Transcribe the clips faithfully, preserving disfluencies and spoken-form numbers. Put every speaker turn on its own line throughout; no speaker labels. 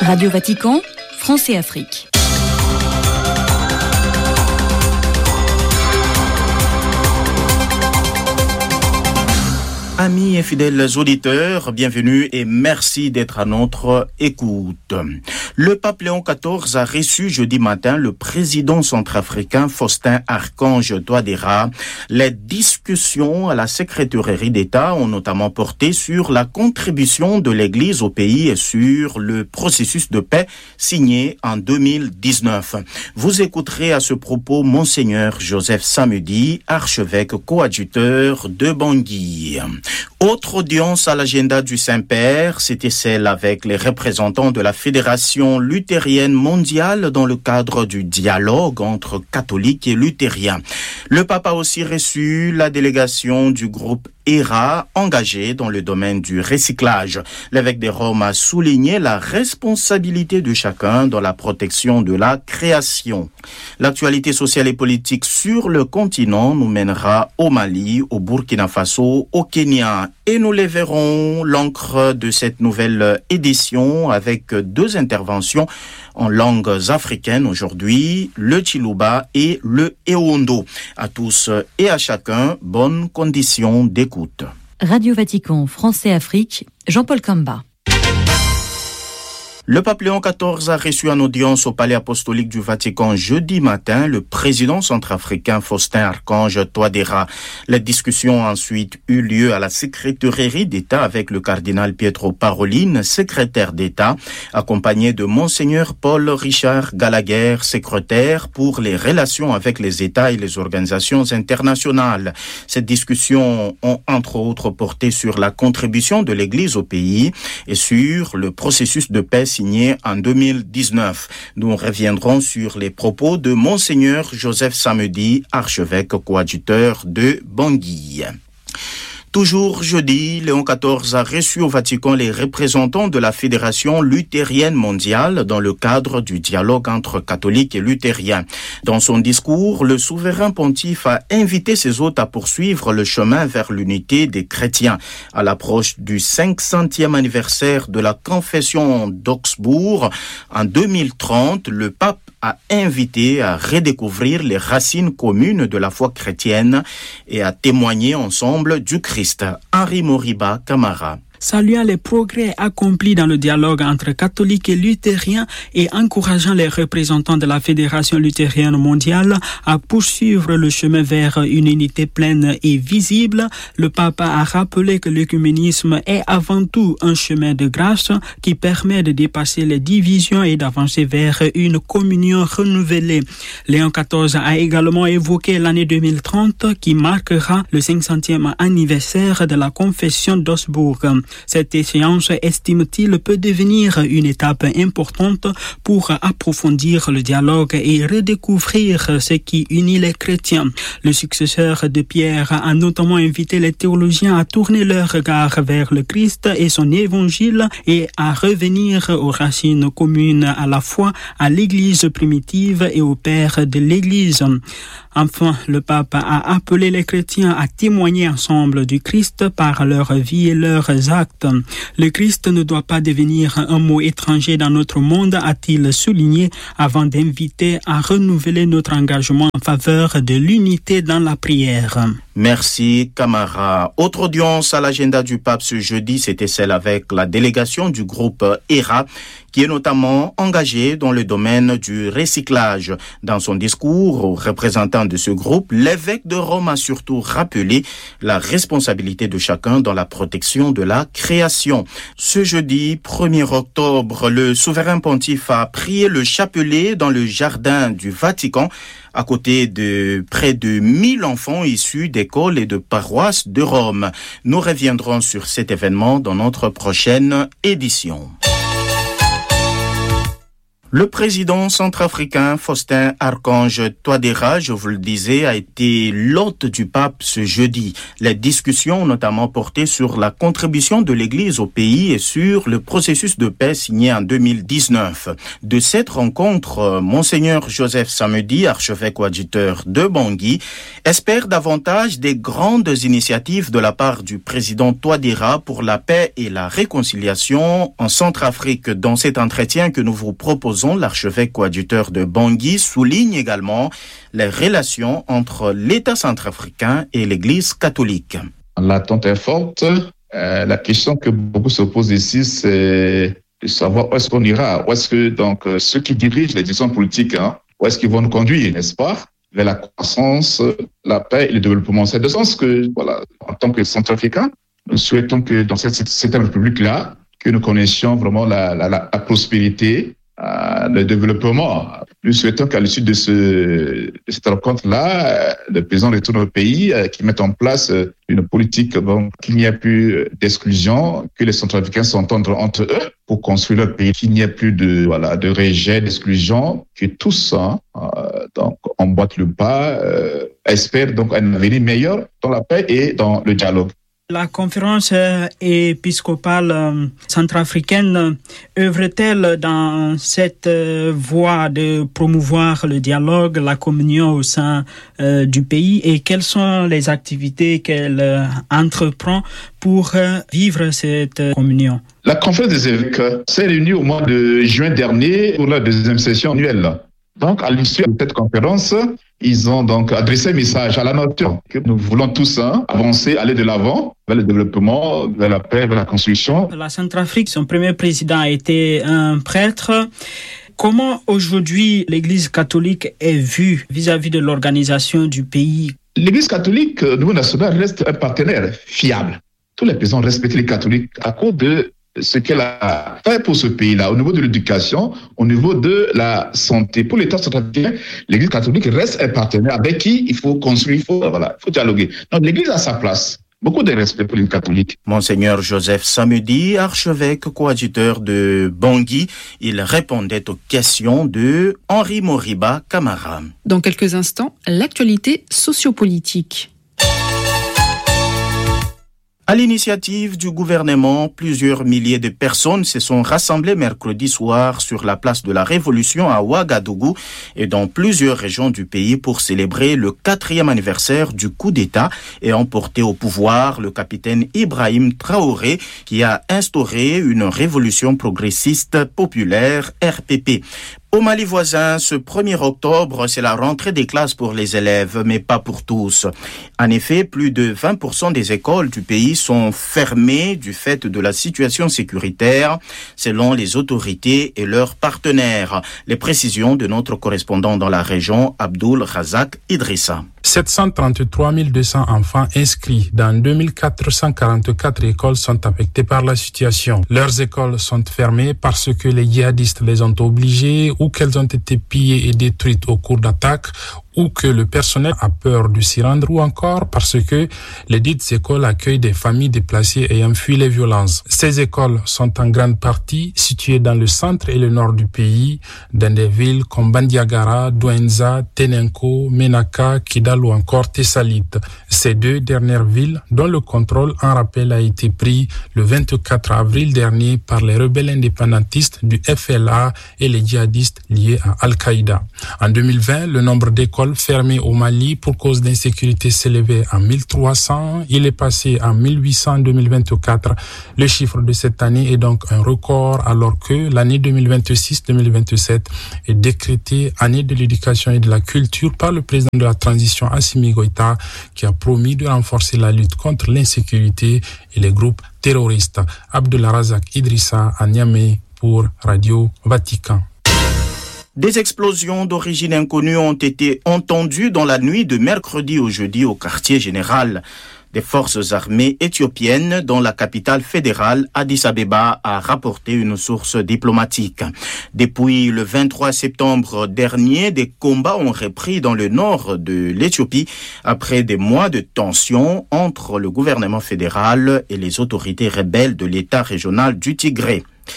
Radio Vatican, France et Afrique.
Amis et fidèles auditeurs, bienvenue et merci d'être à notre écoute. Le pape Léon quatorze a reçu jeudi matin le président centrafricain Faustin Archange Touadéra. Les discussions à la secrétairerie d'État ont notamment porté sur la contribution de l'Église au pays et sur le processus de paix signé en deux mille dix-neuf. Vous écouterez à ce propos Monseigneur Joseph Samedi, archevêque coadjuteur de Bangui. Autre audience à l'agenda du Saint-Père, c'était celle avec les représentants de la Fédération luthérienne mondiale dans le cadre du dialogue entre catholiques et luthériens. Le pape a aussi reçu la délégation du groupe E R A engagé dans le domaine du recyclage. L'évêque de Rome a souligné la responsabilité de chacun dans la protection de la création. L'actualité sociale et politique sur le continent nous mènera au Mali, au Burkina Faso, au Kenya. Et nous les verrons l'encre de cette nouvelle édition avec deux interventions en langues africaines aujourd'hui, le Chiluba et le Ewondo. À tous et à chacun, bonne condition d'écoute.
Radio Vatican, France et Afrique, Jean-Paul Kamba.
Le pape Léon quatorze a reçu en audience au palais apostolique du Vatican jeudi matin le président centrafricain Faustin Archange Touadéra. Les discussions ont ensuite eu lieu à la secrétairerie d'État avec le cardinal Pietro Parolin, secrétaire d'État, accompagné de Monseigneur Paul Richard Gallagher, secrétaire pour les relations avec les États et les organisations internationales. Ces discussions ont entre autres porté sur la contribution de l'Église au pays et sur le processus de paix signé en deux mille dix-neuf. Nous reviendrons sur les propos de Monseigneur Joseph Samedi, archevêque coadjuteur de Bangui. Toujours jeudi, Léon quatorze a reçu au Vatican les représentants de la Fédération luthérienne mondiale dans le cadre du dialogue entre catholiques et luthériens. Dans son discours, le souverain pontife a invité ses hôtes à poursuivre le chemin vers l'unité des chrétiens. À l'approche du cinq centième anniversaire de la confession d'Augsbourg, en deux mille trente, le pape a invité à redécouvrir les racines communes de la foi chrétienne et à témoigner ensemble du Christ. Henri Moriba Camara.
Saluant les progrès accomplis dans le dialogue entre catholiques et luthériens et encourageant les représentants de la Fédération luthérienne mondiale à poursuivre le chemin vers une unité pleine et visible, le pape a rappelé que l'œcuménisme est avant tout un chemin de grâce qui permet de dépasser les divisions et d'avancer vers une communion renouvelée. Léon quatorze a également évoqué l'année deux mille trente qui marquera le cinq centième anniversaire de la confession d'Augsbourg. Cette échéance, estime-t-il, peut devenir une étape importante pour approfondir le dialogue et redécouvrir ce qui unit les chrétiens. Le successeur de Pierre a notamment invité les théologiens à tourner leur regard vers le Christ et son évangile et à revenir aux racines communes à la foi, à l'Église primitive et au Père de l'Église. Enfin, le pape a appelé les chrétiens à témoigner ensemble du Christ par leur vie et leurs actes. Le Christ ne doit pas devenir un mot étranger dans notre monde, a-t-il souligné, avant d'inviter à renouveler notre engagement en faveur de l'unité dans la prière.
Merci, Camara. Autre audience à l'agenda du pape ce jeudi, c'était celle avec la délégation du groupe E R A, qui est notamment engagé dans le domaine du recyclage. Dans son discours aux représentants de ce groupe, l'évêque de Rome a surtout rappelé la responsabilité de chacun dans la protection de la création. Ce jeudi, premier octobre, le souverain pontife a prié le chapelet dans le jardin du Vatican, à côté de près de mille enfants issus d'écoles et de paroisses de Rome. Nous reviendrons sur cet événement dans notre prochaine édition. Le président centrafricain Faustin Archange Touadéra, je vous le disais, a été l'hôte du pape ce jeudi. Les discussions ont notamment porté sur la contribution de l'Église au pays et sur le processus de paix signé en deux mille dix-neuf. De cette rencontre, Monseigneur Joseph Samedi, archevêque coadjuteur de Bangui, espère davantage des grandes initiatives de la part du président Touadéra pour la paix et la réconciliation en Centrafrique. Dans cet entretien que nous vous proposons, l'archevêque coadjuteur de Bangui souligne également les relations entre l'État centrafricain et l'Église catholique.
L'attente est forte. Euh, la question que beaucoup se posent ici, c'est de savoir où est-ce qu'on ira, où est-ce que donc ceux qui dirigent les décisions politiques, hein, où est-ce qu'ils vont nous conduire, n'est-ce pas, vers la croissance, la paix et le développement. C'est de ce sens que, voilà, en tant que centrafricains, nous souhaitons que dans cette, cette république-là, que nous connaissions vraiment la, la, la, la prospérité, euh, le développement. Nous souhaitons qu'à l'issue de, ce, de cette rencontre-là, euh, le président retourne au pays, euh, qu'il mette en place euh, une politique, bon, qu'il n'y ait plus d'exclusion, que les Centrafricains s'entendent entre eux pour construire leur pays, qu'il n'y ait plus de, voilà, de rejet, d'exclusion, que tous, hein, euh, donc, emboîtent le pas, euh, espèrent donc un avenir meilleur dans la paix et dans le dialogue.
La conférence épiscopale centrafricaine œuvre-t-elle dans cette voie de promouvoir le dialogue, la communion au sein euh, du pays, et quelles sont les activités qu'elle euh, entreprend pour euh, vivre cette communion?
La conférence des évêques s'est réunie au mois de juin dernier pour la deuxième session annuelle. Donc, à l'issue de cette conférence, ils ont donc adressé un message à la nation que nous voulons tous hein, avancer, aller de l'avant vers le développement, vers la paix, vers la construction.
La Centrafrique, son premier président a été un prêtre. Comment aujourd'hui l'Église catholique est vue vis-à-vis de l'organisation du pays?
L'Église catholique, au niveau national, reste un partenaire fiable. Tous les présidents respectent les catholiques à cause de ce qu'elle a fait pour ce pays-là, au niveau de l'éducation, au niveau de la santé. Pour l'État centrafricain, l'Église catholique reste un partenaire avec qui il faut construire, il faut, voilà, il faut dialoguer. Donc l'Église a sa place. Beaucoup de respect pour les catholiques.
Monseigneur Joseph Samedi, archevêque coadjuteur de Bangui, il répondait aux questions de Henri Moriba Camara.
Dans quelques instants, l'actualité sociopolitique.
À l'initiative du gouvernement, plusieurs milliers de personnes se sont rassemblées mercredi soir sur la place de la Révolution à Ouagadougou et dans plusieurs régions du pays pour célébrer le quatrième anniversaire du coup d'État et emporter au pouvoir le capitaine Ibrahim Traoré qui a instauré une révolution progressiste populaire R P P. Au Mali voisin, ce premier octobre, c'est la rentrée des classes pour les élèves, mais pas pour tous. En effet, plus de vingt pour cent des écoles du pays sont fermées du fait de la situation sécuritaire, selon les autorités et leurs partenaires. Les précisions de notre correspondant dans la région, Abdul Razak Idrissa.
sept cent trente-trois mille deux cents enfants inscrits dans deux mille quatre cent quarante-quatre écoles sont affectés par la situation. Leurs écoles sont fermées parce que les djihadistes les ont obligés ou qu'elles ont été pillées et détruites au cours d'attaques ou que le personnel a peur de s'y rendre ou encore parce que les dites écoles accueillent des familles déplacées ayant fui les violences. Ces écoles sont en grande partie situées dans le centre et le nord du pays, dans des villes comme Bandiagara, Douenza, Tenenko, Menaka, Kidal ou encore Tessalit. Ces deux dernières villes, dont le contrôle en rappel a été pris le vingt-quatre avril dernier par les rebelles indépendantistes du F L A et les djihadistes liés à Al-Qaïda. En deux mille vingt, le nombre d'écoles fermées au Mali pour cause d'insécurité s'élevait à mille trois cents. Il est passé à mille huit cents en deux mille vingt-quatre. Le chiffre de cette année est donc un record alors que l'année deux mille vingt-six deux mille vingt-sept est décrétée année de l'éducation et de la culture par le président de la transition Assimi Goïta qui a promis de renforcer la lutte contre l'insécurité et les groupes terroristes. Abdullah Razak Idrissa à Niamey pour Radio Vatican.
Des explosions d'origine inconnue ont été entendues dans la nuit de mercredi au jeudi au quartier général des forces armées éthiopiennes dans la capitale fédérale Addis Abeba, a rapporté une source diplomatique. Depuis le vingt-trois septembre dernier, des combats ont repris dans le nord de l'Éthiopie après des mois de tensions entre le gouvernement fédéral et les autorités rebelles de l'État régional du Tigré.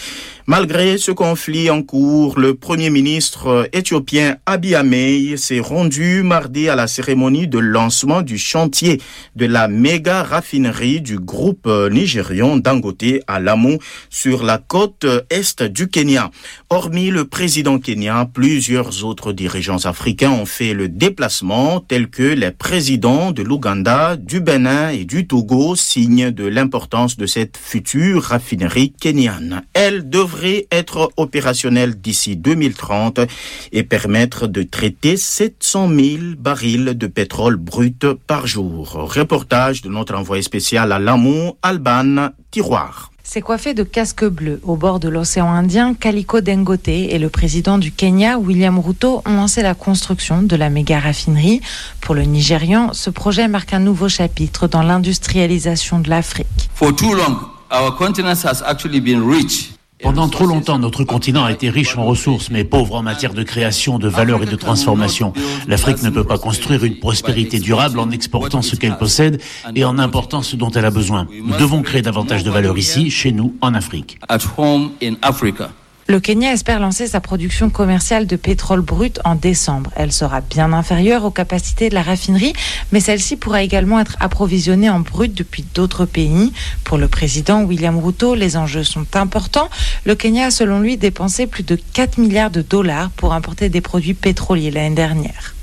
Malgré ce conflit en cours, le Premier ministre éthiopien Abiy Ahmed s'est rendu mardi à la cérémonie de lancement du chantier de la méga raffinerie du groupe nigérian Dangote à Lamu sur la côte est du Kenya. Hormis le président kenyan, plusieurs autres dirigeants africains ont fait le déplacement, tels que les présidents de l'Ouganda, du Bénin et du Togo, signe de l'importance de cette future raffinerie kenyane. Elle devrait être opérationnelle d'ici deux mille trente et permettre de traiter sept cent mille barils de pétrole brut par jour. Reportage de notre envoyé spécial à Lamu, Alban Tiroir.
C'est coiffé de casque bleu au bord de l'océan Indien, Aliko Dangote et le président du Kenya, William Ruto, ont lancé la construction de la méga raffinerie. Pour le Nigérian, ce projet marque un nouveau chapitre dans l'industrialisation de l'Afrique.
For too long, our continent has actually been rich.
Pendant trop longtemps, notre continent a été riche en ressources, mais pauvre en matière de création, de valeur et de transformation. L'Afrique ne peut pas construire une prospérité durable en exportant ce qu'elle possède et en important ce dont elle a besoin. Nous devons créer davantage de valeur ici, chez nous, en Afrique.
At home in Africa.
Le Kenya espère lancer sa production commerciale de pétrole brut en décembre. Elle sera bien inférieure aux capacités de la raffinerie, mais celle-ci pourra également être approvisionnée en brut depuis d'autres pays. Pour le président William Ruto, les enjeux sont importants. Le Kenya a selon lui dépensé plus de quatre milliards de dollars pour importer des produits pétroliers l'année dernière.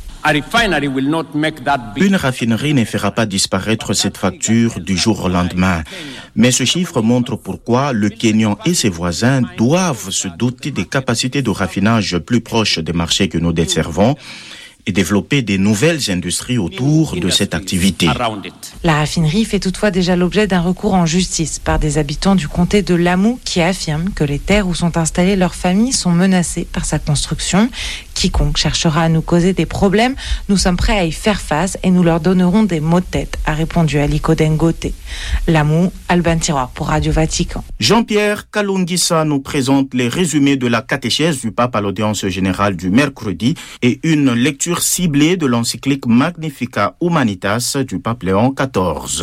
Une raffinerie ne fera pas disparaître cette facture du jour au lendemain. Mais ce chiffre montre pourquoi le Kenya et ses voisins doivent se doter des capacités de raffinage plus proches des marchés que nous desservons et développer des nouvelles industries autour de cette activité.
La raffinerie fait toutefois déjà l'objet d'un recours en justice par des habitants du comté de Lamu qui affirment que les terres où sont installées leurs familles sont menacées par sa construction. Quiconque cherchera à nous causer des problèmes, nous sommes prêts à y faire face et nous leur donnerons des mots de tête, a répondu Aliko Dangote. Lamu, Alban Tiroir pour Radio Vatican.
Jean-Pierre Kalundisa nous présente les résumés de la catéchèse du pape à l'audience générale du mercredi et une lecture ciblée de l'encyclique Magnificat Humanitas du pape Léon quatorze.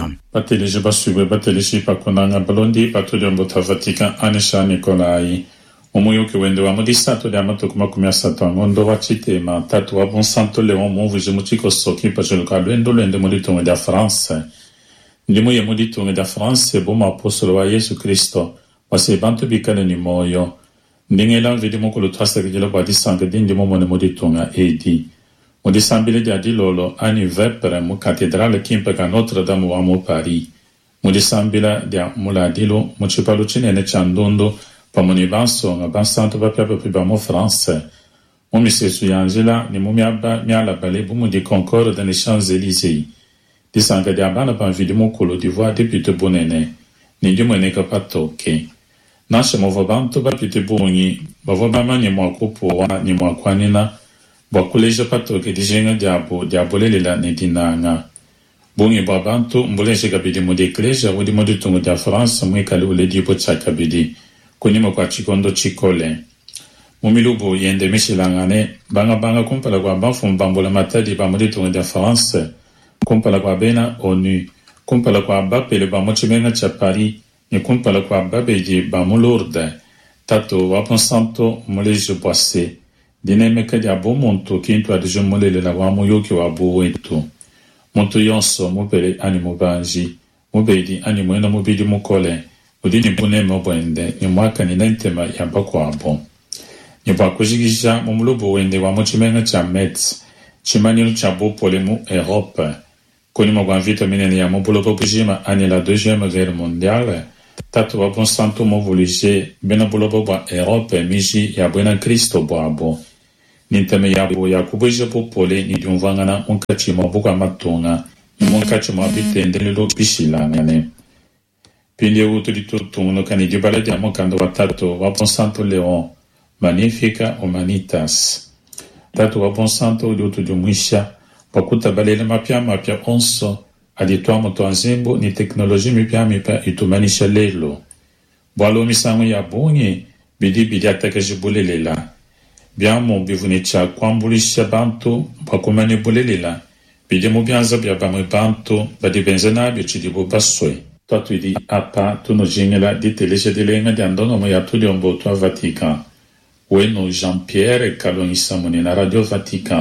Omoyoke wende wa modisato de amato kuma kumya sato ngondo wa chite ma tatu wa bon santo leon mon vuje muchiko soki pa jelo ka lendo lende modito de France. Ndimo ye modito de France bo ma apostolo wa Yesu Kristo wa se bantu bikane ni moyo. Ndingela vidi mo ko lo trasa ke jelo ba disanga dindi mo mo modito nga edi. Modisambile dia di lolo ani vepere mo cattedrale kimpe ka Notre Dame wa mo Paris. Modisambila dia mola dilo mo chipalo chinene chandondo pamoni banso nga bansanto ba papa pe ba mo France mo monsieur Suyangela ni mo miaba miala bale bu mo di Concorde dans les Champs-Élysées di sanga di abana pa vidi mo kolo di voix député bonene ni di mo ne ka patoke na se mo vabanto ba pite boni ba va ba ni mo ko po wa ni mo kwanina ba collège patoke di jenga di abo di abolele la ni dinanga boni ba banto mbole se ka bidi mo de clége o di mo de tongo di France mo ka le di po chaka bidi konimo kwa chikondo chikole mumilubu yende mishilangane banga banga kumpala kwa bafu mbambola matadi ba modito de France kumpala kwa bena ONU kumpala kwa bapele ba mochimenga cha Paris ni kumpala kwa babeji ba Lourdes tato waponsanto moleje boise dineme kadi abo monto kinto adje molele la wa moyoki wa bo eto monto yonso mobele animo banji mobedi animo ena mobedi mukole udini bune mobwende ni mwaka ni nentema ya bako abo ni bako jigisha mumulobo wende wa mochimenga cha Metz chimanilu cha bo polemu Europe koni mogwa vita minene ya mobulobo bujima ani la deuxième guerre mondiale tatu wa bon santo movolije bena bulobo ba Europe miji ya buena Kristo bo abo ninteme ya bo ya kubuje bo pole ni dumvangana onkachi mabuka matonga ni monkachi mabitende lelo bishila ngane Pindi uto di tutto uno cani di balade a mocando wa tato wa bon santo Leon Magnifica Humanitas tato wa bon santo di uto di mwisha pakuta balele mapia mapia onso aditwa moto anzembo ni teknoloji mipia mipia itumanisha lelo bwalo misango ya bonye bidi bidi ataka jibulelela biamo bivuni cha kwambulisha bantu pakumane bulelela bidi mubianza bya bamwe bantu badi benzena bichidibo baswe Toi tu dis apa tu no jingela di telege de lenga di andono mo ya tu di ombo to Vatican. Ueno Jean-Pierre Kalonisa Monina Radio Vatican.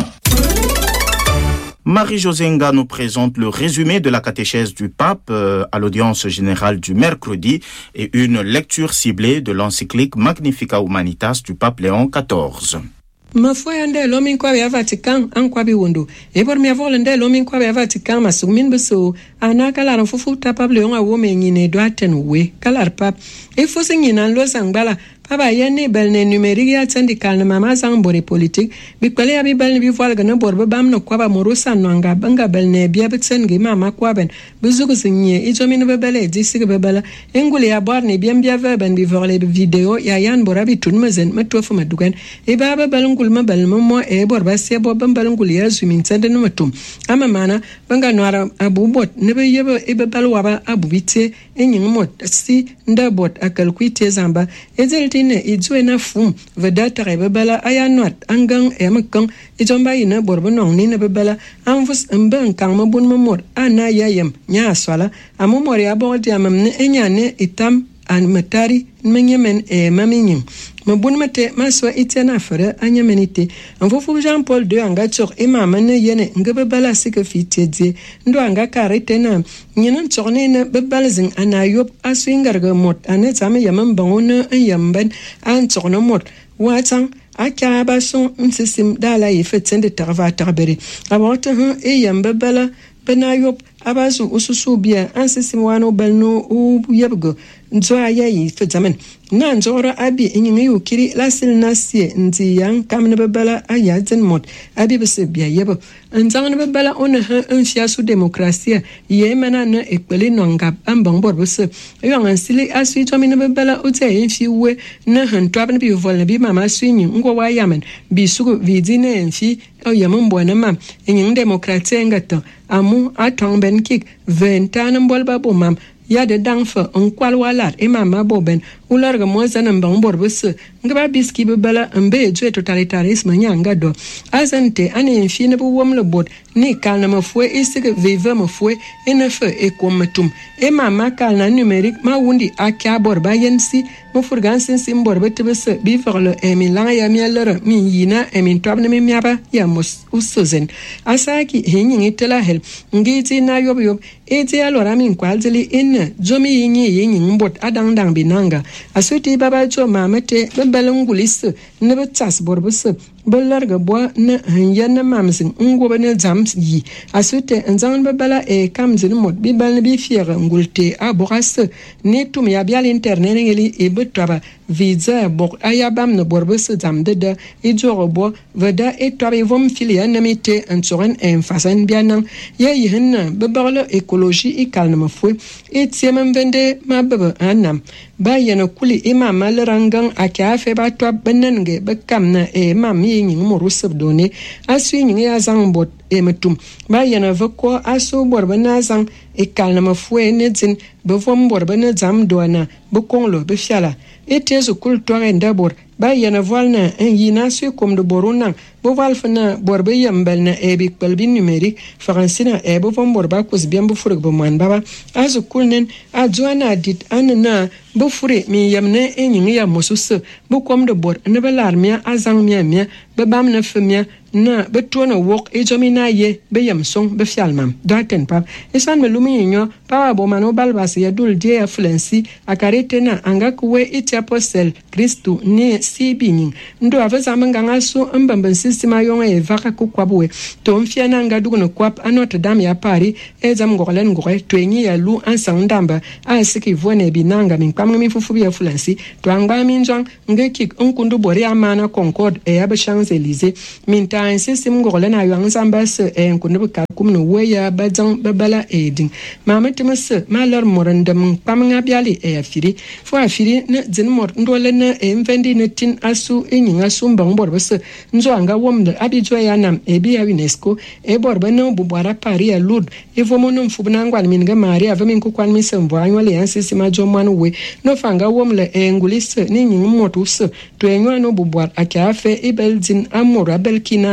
Marie-Josée Nga nous présente le résumé de la catéchèse du pape euh, à l'audience générale du mercredi et une lecture ciblée de l'encyclique Magnificat Humanitas du pape Léon quatorze.
Mafoyande lomin kwa ya Vatican an kwa bi wondo e bor mi avolende lomin kwa ya Vatican masugmin beso ana kala ran fufu ta pap Léon a wo me nyine do aten we kala pap e fo singina lo sangbala Papa yenne belne numérique ya syndical na mama sang bore politique bi kwale ya bi belne bi voile gana borbe bam no kwaba morosa no anga banga belne bia bitsen gi mama kwaben buzugu sinye ijomi no bebele disig bebela engule ya borne bia bia verben bi vorle video ya yan borabi tun mazen matofu madugan e baba belungul ma belmo mo e borba se bo belungul ya zumin tsende no matum ama mana banga no ara abubot ne be yebe e bebel waba abubite enyin mot si ndabot akal kuite zamba ezel ne idzwe na fum vedata rebela aya not angang emkan ijomba ina borbo non ni na bebela anfus mben kan mabun mamor ana yayem nya swala amomori abodi amamne enyane itam an matari menyemen e maminyin mabun mate maswa itena fere anyamenite anfofu Jean Paul deux anga chok e mama ne yene ngebebela sike fitedze ndo anga karete na nyenan chokne na bebalzing anayop aswingarga mot anetsame yamam bangona yamban an chokno mot watang aka bason nsisim dala yefetsende tarva tarbere abota hu e yambebela benayop abazu ususu bia ansisim wano belno u yebgo nzoa yayi fetzamen na nzora abi enyinga yukiri lasil nasie nzi yang kamne bebela ayazen mot abi bese bia yebo nzang bebela ona ha anfia su demokrasia yemana na ekpele nongap ambang borbose yong ansili asu tomi na bebela ote enfi we na han twabne bi volne bi mama swinyi ngo wa yamen bi sugo vidine enfi o yamon bona mam enying demokratia ngata amu atong ben kik ventana bolba bo mam ya de dangfa on kwal walat e mama boben ularga mozana mbang borbus ngaba biski bebela mbe jwe totalitarisme nyanga do azante ane infine bo womle bot ni kalna mafwe isige vive mafwe enefe e komatum e mama kalna numérique ma wundi akya borba yensi mo furgan sensim borba tebese bi forle e mi langa ya mielera mi yina e min twabne mi miaba ya mos usozen asaki hinyi itela hel ngiti na yob yob eti alora min kwalzeli in jomi yinyi yinyi mbot adang dang binanga asuti baba cho mamete bebelungulis ne betas borbus belarga boa na hanya mamsin ngobe ne zams yi asute nzan bebela e kamzin mod bibal bi fiere ngulte aboras ne tum ya bial internet ngeli e betaba viza bok ayabam ne borbus zamde de e jorobo veda e tobe vom filia namite antoren en fasan bianan ye yihin bebarle écologie e kalma fou e tiemem vende ma bebe anam ba yana kuli imama lerangang akafe ba tob benenge bekamna e mami yin morusab doni asu yin ya zangbot e metum ba yana vako asu borba na zang e kalma fou e nedzin bevom borba na zam doana bekonglo be fiala e tezu kul tore ndabor ba yana volna en yina su kom de boruna bo valfna borbe yambel na e bi pelbi numérique francina e bo vom borba kus bien bo furg bo man baba azu kulnen a joana dit anna bo fure mi yamne en yin ya mosus bo kom de bor ne belarmia azang mia mia be bam na femia na betona wok e jomina ye be yam song be fialmam daten pap esan me lumi nyo pa bo mano balbas ya dul die afluency akarete na anga kuwe iti apostel Kristu ne sibinin ndo aveza manganga so mbamben sistema yonga e vaka kukwabwe to mfia na nga dugo no kwap Notre Dame ya Paris ezam ngolen ngore twenyi ya lu ansang ndamba asiki vone binanga minkwamwe mifufu ya afluency to anga minjang ngekik unkundu bori amana Concorde e ya Champs-Élysées minta insisim ngolen ayo ansambas e nkundu ka kumno weya bazang babala eding mama temes malor morandam pamanga biali e afiri fo afiri na zinmor ndole na e mvendi na tin asu enyinga sumbang borbes nzo anga womde abijwa ya nam e bi ya UNESCO e borba na bubara Paris ya Lourdes e vomono mfubna ngwal minga Maria avemin ku kwan misembo anwale yansisi majomwan we no fanga womle e ngulis ni nying motus to enwa no bubwar akafe e beldin amora belkina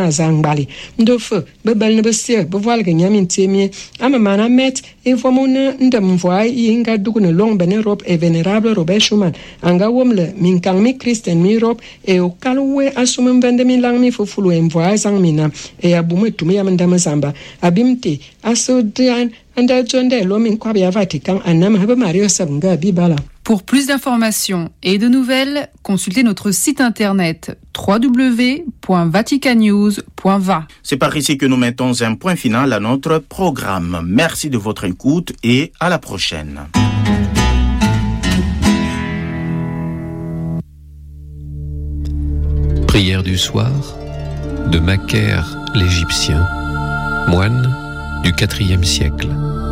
na zangbali ndo fe be bel ne be se be voile ge nyamin temie ama mana met informona ndam voy inga dugune long bene rob e venerable Robert Schuman anga womle min kang mi Christian mi rob e o kalwe asumem vende min lang mi fo fulu en voy sang mina e abume tumi ya ndama zamba abimti asodian anda jonde lo min kwa ya Vatican anam habe Mario sabunga bibala.
Pour plus d'informations et de nouvelles, consultez notre site internet w w w point vatican news point v a.
C'est par ici que nous mettons un point final à notre programme. Merci de votre écoute et à la prochaine.
Prière du soir de Macaire l'Égyptien, moine du quatrième siècle.